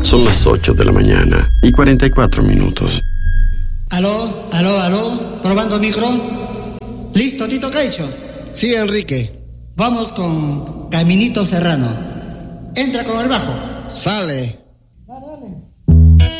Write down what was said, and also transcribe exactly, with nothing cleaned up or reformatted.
Son las ocho de la mañana y cuarenta y cuatro minutos. Aló, aló, aló, probando micro. ¿Listo, Tito Caicho? Sí, Enrique. Vamos con Caminito Serrano. Entra con el bajo. Sale.